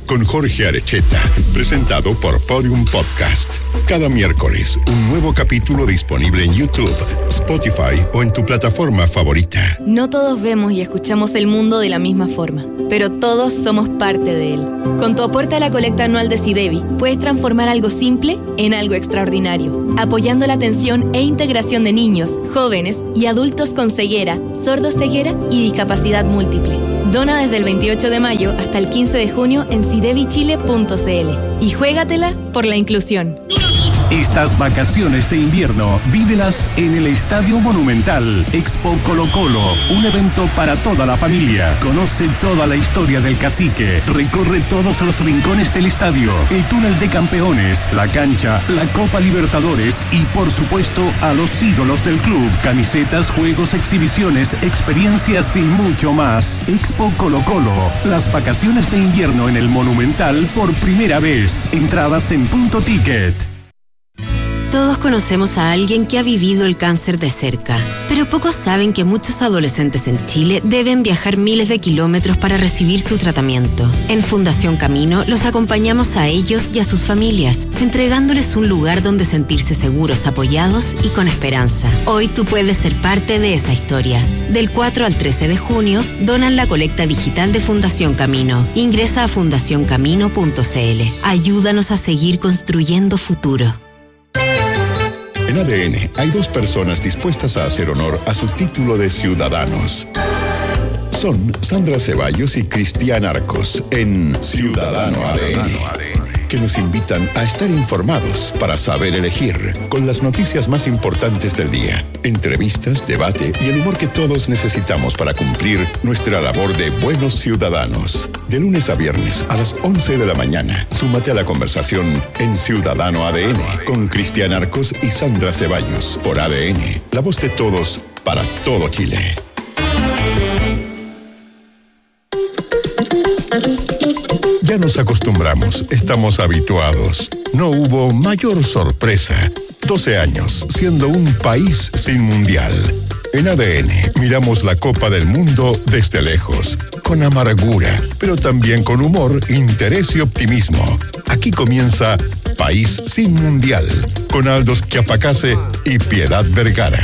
con Jorge Arecheta, presentado por Podium Podcast. Cada miércoles, un nuevo capítulo disponible en YouTube, Spotify o en tu plataforma favorita. No todos vemos y escuchamos el mundo de la misma forma, pero todos somos parte de él. Con tu aporte a la colecta anual de SIDEBI, puedes transformar algo simple en algo extraordinario, apoyando la atención e integración de niños, jóvenes y adultos con ceguera, sordoceguera y discapacidad múltiple. Dona desde el veintiocho de mayo hasta el quince de junio en sidebichile punto c l y juégatela por la inclusión. Estas vacaciones de invierno, vívelas en el Estadio Monumental. Expo Colo Colo, un evento para toda la familia. Conoce toda la historia del Cacique. Recorre todos los rincones del estadio, el túnel de campeones, la cancha, la Copa Libertadores y, por supuesto, a los ídolos del club. Camisetas, juegos, exhibiciones, experiencias y mucho más. Expo Colo Colo, las vacaciones de invierno en el Monumental por primera vez. Entradas en Punto Ticket. Todos conocemos a alguien que ha vivido el cáncer de cerca, pero pocos saben que muchos adolescentes en Chile deben viajar miles de kilómetros para recibir su tratamiento. En Fundación Camino los acompañamos a ellos y a sus familias, entregándoles un lugar donde sentirse seguros, apoyados y con esperanza. Hoy tú puedes ser parte de esa historia. Del cuatro al trece de junio, donan la colecta digital de Fundación Camino. Ingresa a fundación camino punto c l. Ayúdanos a seguir construyendo futuro. En A D N hay dos personas dispuestas a hacer honor a su título de ciudadanos. Son Sandra Ceballos y Cristian Arcos en Ciudadano A D N, que nos invitan a estar informados para saber elegir, con las noticias más importantes del día, entrevistas, debate y el humor que todos necesitamos para cumplir nuestra labor de buenos ciudadanos. De lunes a viernes a las once de la mañana, súmate a la conversación en Ciudadano A D N con Cristian Arcos y Sandra Ceballos por A D N, la voz de todos para todo Chile. Ya nos acostumbramos, estamos habituados. No hubo mayor sorpresa. doce años siendo un país sin mundial. En A D N miramos la Copa del Mundo desde lejos, con amargura, pero también con humor, interés y optimismo. Aquí comienza País sin Mundial, con Aldo Schiapacase y Piedad Vergara.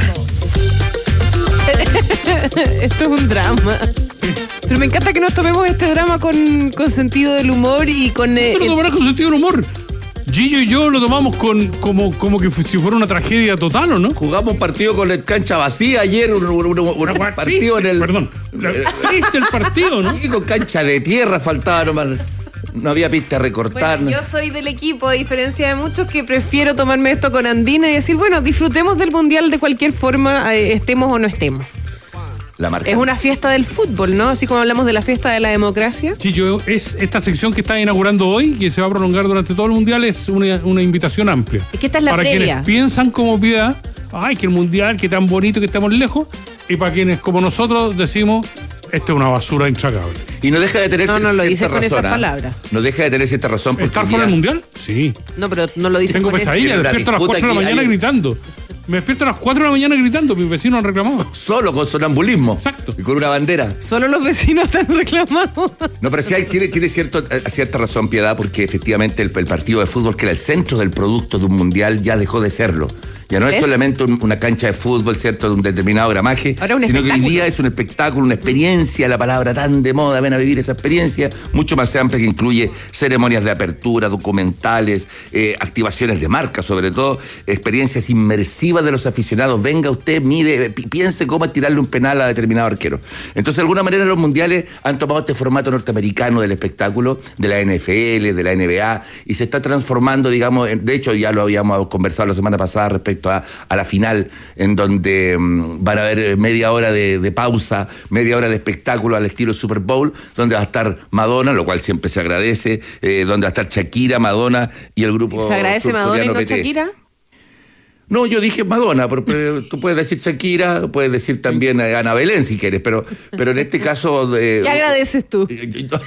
Esto es un drama. Pero me encanta que nos tomemos este drama con, con sentido del humor y con... Eh, ¿Tú lo tomarás con sentido del humor? Gillo y yo lo tomamos con como, como que si fuera una tragedia total, ¿o no? Jugamos un partido con la cancha vacía ayer, un, un, un, un partido en el... Perdón, triste el partido, ¿no? Y con cancha de tierra faltaba nomás. No había pista a recortar. Bueno, yo soy del equipo, a diferencia de muchos, que prefiero tomarme esto con andina y decir, bueno, disfrutemos del Mundial de cualquier forma, eh, estemos o no estemos. La marca. Es una fiesta del fútbol, ¿no? Así como hablamos de la fiesta de la democracia. Sí, yo, es esta sección que está inaugurando hoy, que se va a prolongar durante todo el Mundial, es una, una invitación amplia. Es que esta es la para previa. Quienes piensan como Piedad, ay, que el Mundial, que tan bonito, que estamos lejos, y para quienes como nosotros decimos, esto es una basura intragable. Y no deja de tener No, no lo dices cierta con razón, esas ¿eh? palabras. No deja de tener cierta razón. ¿Estar fuera del Mundial? Sí. No, pero no lo dices Tengo con pesadilla, ese... despierto a las cuatro de la mañana hay... gritando. Me despierto a las cuatro de la mañana gritando, mis vecinos han reclamado. Solo con sonambulismo. Exacto. Y con una bandera. Solo los vecinos están reclamando. No, pero sí hay, tiene, tiene cierto, cierta razón, Piedad, porque efectivamente el, el partido de fútbol, que era el centro del producto de un mundial, ya dejó de serlo. Ya no es, es solamente un, una cancha de fútbol, ¿cierto?, de un determinado gramaje, sino que hoy día es un espectáculo, una experiencia, la palabra tan de moda, ven a vivir esa experiencia, mucho más amplia, que incluye ceremonias de apertura, documentales, eh, activaciones de marca, sobre todo, experiencias inmersivas de los aficionados. Venga usted, mire, piense cómo es tirarle un penal a determinado arquero. Entonces, de alguna manera, los mundiales han tomado este formato norteamericano del espectáculo, de la N F L, de la N B A, y se está transformando, digamos, en, de hecho, ya lo habíamos conversado la semana pasada respecto A, a la final, en donde um, van a haber media hora de, de pausa, media hora de espectáculo al estilo Super Bowl, donde va a estar Madonna, lo cual siempre se agradece, eh, donde va a estar Shakira, Madonna y el grupo. ¿Se agradece Madonna y no Shakira? No, yo dije Madonna, pero, pero tú puedes decir Shakira, puedes decir también Ana Belén si quieres, pero, pero en este caso... Eh, ¿Qué agradeces tú? Yo, yo,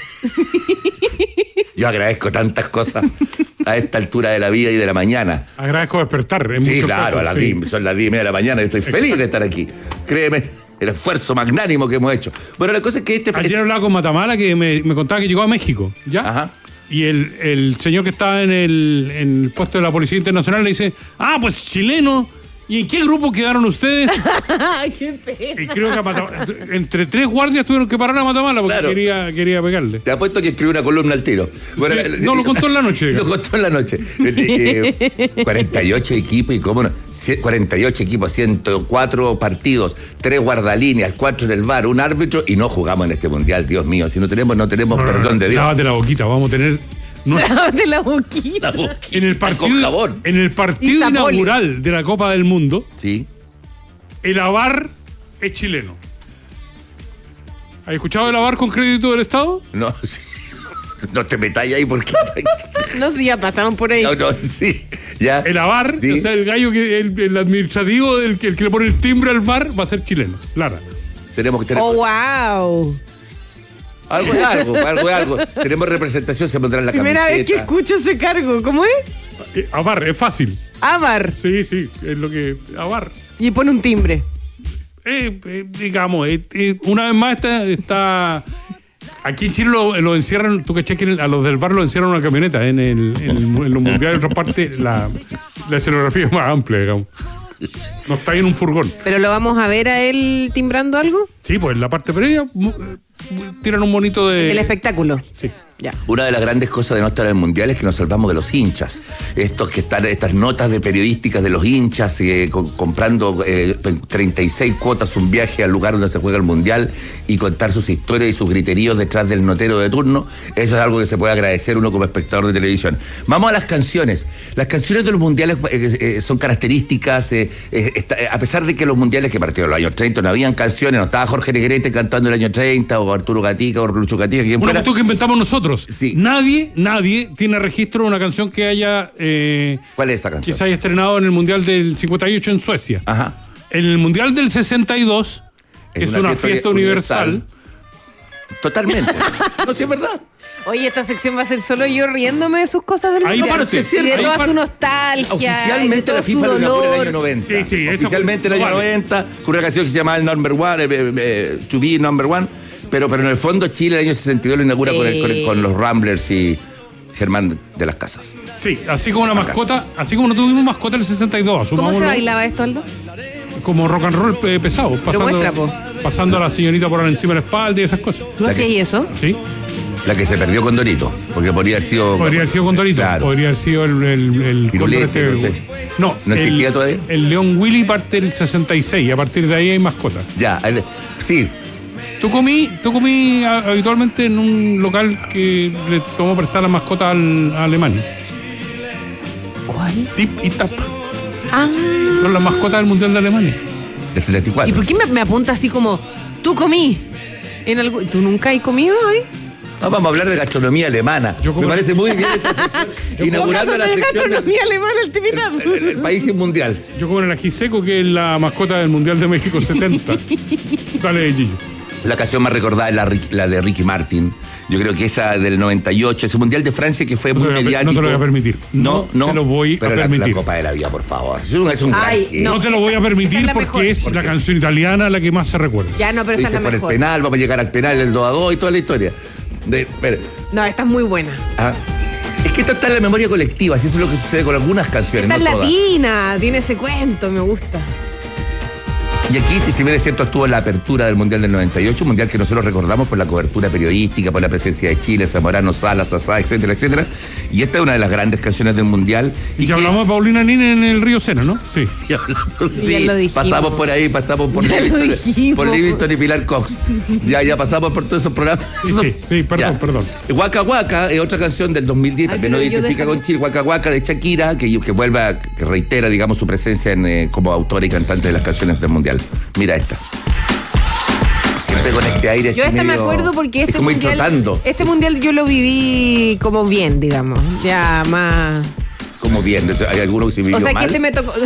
yo agradezco tantas cosas a esta altura de la vida y de la mañana. Agradezco despertar. En sí, claro, casos, a las sí. diez, son las diez y media de la mañana, yo estoy feliz de estar aquí. Créeme, el esfuerzo magnánimo que hemos hecho. Bueno, la cosa es que este... Ayer hablaba con Matamala, que me, me contaba que llegó a México, ¿ya? Ajá. Y el, el señor que estaba en el, en el puesto de la Policía Internacional le dice, ah, pues chileno. ¿Y en qué grupo quedaron ustedes? ¡Qué pena! Y creo que a Matamala, entre tres guardias tuvieron que parar a Matamala porque claro. quería, quería pegarle. Te apuesto que escribió una columna al tiro. Bueno, sí, no, lo contó en la noche. Lo contó en la noche. eh, cuarenta y ocho equipos y cómo no. cuarenta y ocho equipos, ciento cuatro partidos, tres guardalíneas, cuatro en el V A R, un árbitro y no jugamos en este mundial, Dios mío. Si no tenemos, no tenemos no, perdón no, de Dios. Lávate la boquita, vamos a tener... No, de la boquita. La boquita. En el partido, en el partido inaugural de la Copa del Mundo, sí. El Avar es chileno. ¿Has escuchado el Avar con crédito del Estado? No, sí. No te metáis ahí porque... No, sí, ya pasaron por ahí. No, no, sí. Ya. El Avar, ¿sí? O sea, el gallo, que el, el administrativo, del que, el que le pone el timbre al V A R, va a ser chileno. Lara. Tenemos que tener... ¡Oh, wow! Algo es algo, algo es algo. Tenemos representación, se pondrá en la Primera camiseta. Primera vez que escucho ese cargo. ¿Cómo es? Eh, Avar, es fácil. Avar. Sí, sí, es lo que... Avar. Y pone un timbre. Eh, eh, digamos, eh, eh, una vez más está... está aquí en Chile lo, lo encierran, tú caché que a los del V A R lo encierran en una camioneta. En, el, en, el, en los mundiales, en otra parte, la, la escenografía es más amplia, digamos. No está ahí en un furgón. ¿Pero lo vamos a ver a él timbrando algo? Sí, pues en la parte previa tiran un monito de... El espectáculo. Sí. Ya. Una de las grandes cosas de no estar en el mundial es que nos salvamos de los hinchas. Estos que están, estas notas de periodísticas de los hinchas eh, con, comprando eh, treinta y seis cuotas un viaje al lugar donde se juega el mundial y contar sus historias y sus griteríos detrás del notero de turno. Eso es algo que se puede agradecer uno como espectador de televisión. Vamos a las canciones. Las canciones de los mundiales eh, eh, son características. Eh, eh, está, eh, a pesar de que los mundiales que partieron los años treinta no habían canciones, no estaba Jorge Negrete cantando el año treinta o Arturo Gatica o Lucho Gatica, quien fuera. Una cuestión que inventamos nosotros. Sí. Nadie, nadie tiene registro de una canción que haya... Eh, ¿Cuál es esa canción? Que se haya estrenado en el Mundial del cincuenta y ocho en Suecia. Ajá. En el Mundial del sesenta y dos, que es, es una, una fiesta, fiesta universal. universal. Totalmente. No, sí es verdad. Oye, esta sección va a ser solo yo riéndome de sus cosas del ahí mundial. Parte, y de toda par... su nostalgia. Oficialmente la FIFA lo inaugura el año noventa. Sí, sí. Oficialmente el año vale. noventa, con una canción que se llama el Number One, eh, eh, To Be Number One. Pero, pero en el fondo Chile el año sesenta y dos lo inaugura sí. con, el, con, el, con los Ramblers y Germán de las Casas. Sí, así como una la mascota, casa. así como no tuvimos mascota en el sesenta y dos. ¿Cómo se bailaba esto, Aldo? Como rock and roll eh, pesado, pasando, muestra, pasando a la señorita por encima de la espalda y esas cosas. ¿Tú hacías eso? Sí. La que se perdió con Dorito, porque podría haber sido... Podría haber sido con Dorito, claro. Podría haber sido el... el, el Pirulete, este, no, no existía el, todavía. El León Willy parte del sesenta y seis y a partir de ahí hay mascota. Ya, el, sí. Tú comí, tú comí habitualmente en un local que le tomó prestar la mascota al, a Alemania. ¿Cuál? Tip y Tap. Ah. Son las mascotas del Mundial de Alemania. Del setenta y cuatro. ¿Y por qué me, me apunta así como, tú comí? En algo, ¿tú nunca has comido hoy? Ah, vamos a hablar de gastronomía alemana. Yo me parece muy bien esta sección. Inaugurando la sección de gastronomía del, alemana, el, el, el, el país sin mundial. Yo como en el ají seco, que es la mascota del Mundial de México setenta. Dale, Gillo. La canción más recordada es la, la de Ricky Martin. Yo creo que esa del noventa y ocho, ese Mundial de Francia que fue no muy mediático. No te lo voy a permitir. No, no. te lo voy pero a la, permitir. la Copa de la Vida, por favor. Es un, es un Ay, gran no. no te lo voy a permitir es porque mejor. es ¿Por la canción italiana la que más se recuerda. Ya, no, pero esta es la por mejor. el penal, vamos a llegar al penal, el dos a dos y toda la historia. De, no, esta es muy buena. Ah. Es que esta está en la memoria colectiva, así es lo que sucede con algunas canciones. Esta no es todas. latina, tiene ese cuento, me gusta. Y aquí, si bien es cierto, estuvo en la apertura del Mundial del noventa y ocho, mundial que nosotros recordamos por la cobertura periodística, por la presencia de Chile, Zamorano, Salas, Sasá, etcétera, etcétera. Y esta es una de las grandes canciones del Mundial. Y, y ya que... hablamos de Paulina Nine en el Río Sena, ¿no? Sí. Sí, hablamos, sí. Ya lo dijimos. Pasamos por ahí, pasamos por Livingston, por Livingston y Pilar Cox. Ya, ya pasamos por todos esos programas. Sí, sí, sí perdón, ya. perdón. Waka Waka es otra canción del dos mil diez, que no identifica con Chile. Waka Waka de Shakira, que, que vuelve a, que reitera, digamos, su presencia en, eh, como autora y cantante de las canciones del Mundial. Mira esta. Siempre con este aire yo así esta medio, me acuerdo porque este es como mundial chotando. Este mundial yo lo viví como bien, digamos, ya más como bien, hay alguno que se vivió mal. O sea, mal? que este me tocó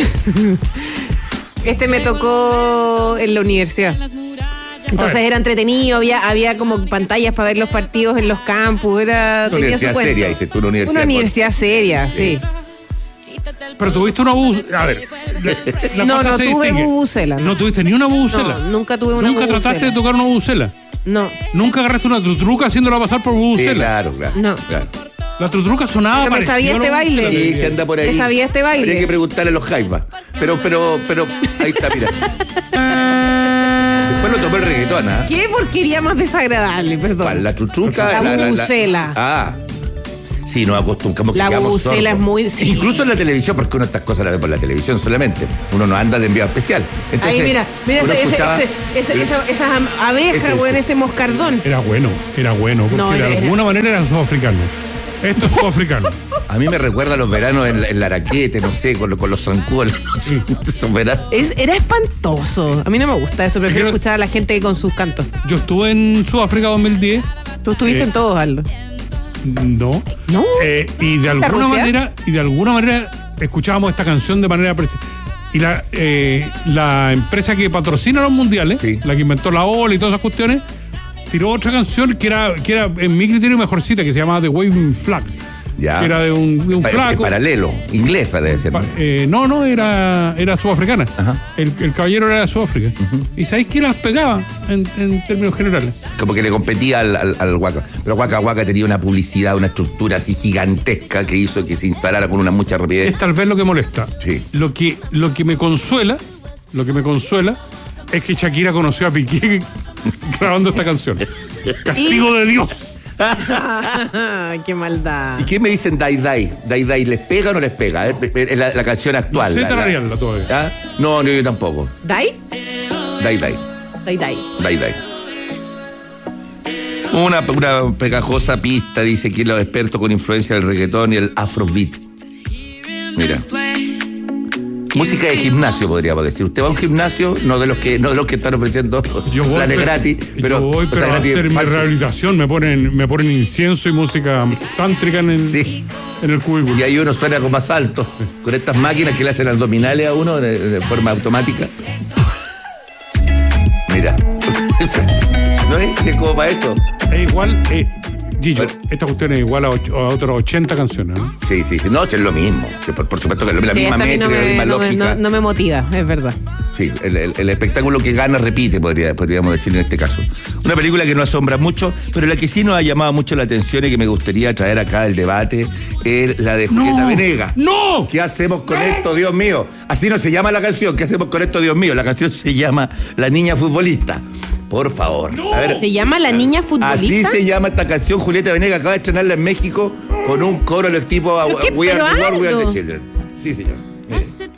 este me tocó en la universidad. Entonces era entretenido, había, había como pantallas para ver los partidos en los campus, era una tenía universidad su cuento. seria, dice tú, una universidad. Una universidad con... seria, sí. sí. Pero tuviste una bubucela. A ver. La, la no, no tuve bubucela. No. no tuviste ni una bubucela. No, nunca tuve una ¿Nunca bubucela. trataste de tocar una bubucela? No. ¿Nunca agarraste una trutruca haciéndola pasar por bubucela? Sí, claro, claro. No. Claro. La trutruca sonaba. Pero me sabía este baile. Sí, se anda por ahí. Me sabía este baile. Habría que preguntarle a los jaivas. Pero, pero, pero, ahí está, mira. Después lo tomó el reggaetón, ¿ah? ¿Qué porquería más desagradable, perdón? ¿Cuál? La trutruca. La bubucela. Ah. Sí, nos acostumbramos. La bubucela es muy... Sí. Incluso en la televisión, porque uno estas cosas las ve por la televisión solamente. Uno no anda de enviado especial. Entonces, ahí, mira, mira ese, escuchaba, ese, ese, ese, esa, esas abejas, güey, ese moscardón. Era bueno, era bueno, porque No, de era- alguna manera era sudafricano. Esto es sudafricano. A mí me recuerda a los veranos en, en la Araquete, no sé, con, con los zancudos. Esos veranos. Es- era espantoso. A mí no me gusta eso. Prefiero escuchar a la gente con sus cantos. Yo estuve en Sudáfrica dos mil diez. Tú estuviste Eh, en todos, Aldo. No. No. Eh, y de alguna Rusia? manera, y de alguna manera escuchábamos esta canción de manera preci- y la, eh, la empresa que patrocina los mundiales, la que inventó la ola y todas esas cuestiones, tiró otra canción que era, que era en mi criterio mejorcita, que se llamaba The Waving Flag. Ya. Que era de un, de un Pa- flaco. paralelo, inglesa debe ser. ¿no? Pa- eh, no, no, era, era sudafricana. El, el caballero era de Sudáfrica. ¿Y sabéis que las pegaba en, en términos generales? Como que le competía al, al, al Waka. Pero Waka Waka tenía una publicidad, una estructura así gigantesca que hizo que se instalara con una mucha rapidez. Es tal vez lo que molesta. Sí. Lo que, lo que me consuela, lo que me consuela es que Shakira conoció a Piqué grabando esta canción. Castigo de Dios. Qué maldad. ¿Y qué me dicen Dai Dai? ¿Dai Dai les pega o no les pega? Es es la, la canción actual. No sé la- la- tararearla todavía. ¿Ah? No, no, yo tampoco. ¿Dai? Dai Dai. Dai, dai. Dai Dai. Una, una pegajosa pista, dice aquí los expertos con influencia del reggaetón y el afrobeat. Mira. Música de gimnasio, podríamos decir. Usted va a un gimnasio, no de los que, no de los que están ofreciendo Yo voy, planes pero- gratis, pero, yo voy, o pero sea, a gratis hacer mi falsos. rehabilitación. Me ponen, me ponen incienso y música tántrica en el, en el cubículo. Y ahí uno suena con más alto, con estas máquinas que le hacen abdominales a uno de, de forma automática. Mira. ¿No es? Es como para eso. Es igual, eh, Gillo, esta cuestión es igual a, ocho- a otras ochenta canciones, ¿no? Sí, sí, sí. No, es lo mismo. Sí, por, por supuesto que es lo- la Sí, misma esta a mí no métrica, la me, misma no, me, lógica. no- no me motiva, es verdad. Sí, el, el- el espectáculo que gana repite, podría, podríamos decir en este caso. Una película que no asombra mucho, pero la que sí nos ha llamado mucho la atención y que me gustaría traer acá al debate es la de Julieta ¡No! Venegas. ¡No! ¿Qué hacemos con esto, Dios mío? Así no se llama la canción. ¿Qué hacemos con esto, Dios mío? La canción se llama La Niña Futbolista. Por favor. A ver, ¿Se llama La Niña Futbolista? así se llama esta canción. Julieta Venegas acaba de estrenarla en México con un coro del tipo ¿Pero qué? We Are Pero the World, We Are the Aldo. Children. Sí, señor.